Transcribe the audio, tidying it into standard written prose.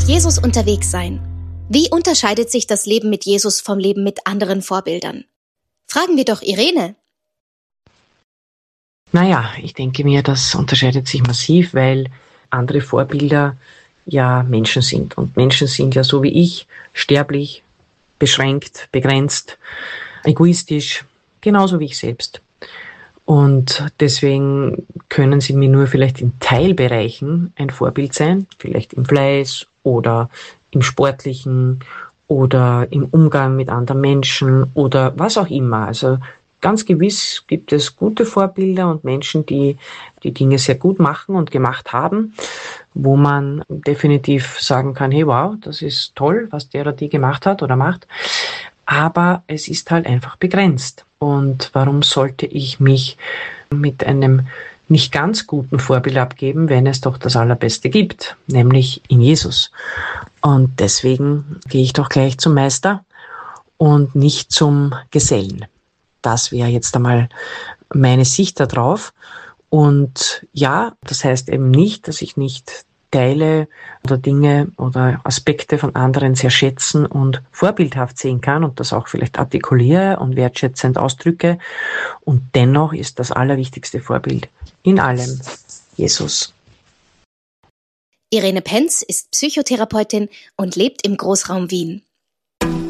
Mit Jesus unterwegs sein. Wie unterscheidet sich das Leben mit Jesus vom Leben mit anderen Vorbildern? Fragen wir doch Irene. Naja, ich denke mir, das unterscheidet sich massiv, weil andere Vorbilder ja Menschen sind. Und Menschen sind ja so wie ich, sterblich, beschränkt, begrenzt, egoistisch, genauso wie ich selbst. Und deswegen können sie mir nur vielleicht in Teilbereichen ein Vorbild sein, vielleicht im Fleiß oder im Sportlichen oder im Umgang mit anderen Menschen oder was auch immer. Also ganz gewiss gibt es gute Vorbilder und Menschen, die die Dinge sehr gut machen und gemacht haben, wo man definitiv sagen kann, hey wow, das ist toll, was der oder die gemacht hat oder macht. Aber es ist halt einfach begrenzt. Und warum sollte ich mich mit einem nicht ganz guten Vorbild abgeben, wenn es doch das Allerbeste gibt, nämlich in Jesus? Und deswegen gehe ich doch gleich zum Meister und nicht zum Gesellen. Das wäre jetzt einmal meine Sicht darauf. Und ja, das heißt eben nicht, dass ich nicht Teile oder Dinge oder Aspekte von anderen sehr schätzen und vorbildhaft sehen kann und das auch vielleicht artikuliere und wertschätzend ausdrücke. Und dennoch ist das allerwichtigste Vorbild in allem Jesus. Irene Penz ist Psychotherapeutin und lebt im Großraum Wien.